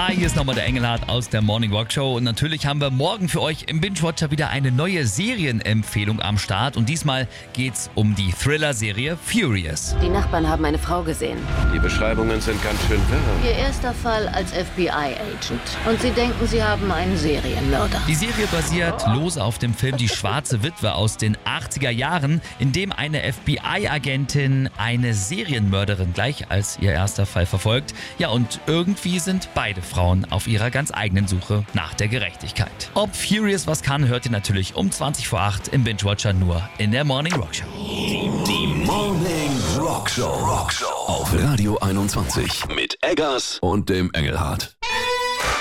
Hi, hier ist nochmal der Engelhardt aus der Morning Rock Show und natürlich haben wir morgen für euch im Binge-Watcher wieder eine neue Serienempfehlung am Start und diesmal geht's um die Thriller-Serie Furious. Die Nachbarn haben eine Frau gesehen. Die Beschreibungen sind ganz schön wirr. Ihr erster Fall als FBI-Agent. Und sie denken, sie haben einen Serienmörder. Die Serie basiert lose auf dem Film Die schwarze Witwe aus den 80er Jahren, in dem eine FBI-Agentin eine Serienmörderin gleich als ihr erster Fall verfolgt. Ja, und irgendwie sind beide Frauen auf ihrer ganz eigenen Suche nach der Gerechtigkeit. Ob Furious was kann, hört ihr natürlich um 20 vor 8 im Binge-Watcher nur in der Morning Rock Show. Die Morning Rock Show. Auf Radio 21 mit Eggers und dem Engelhardt.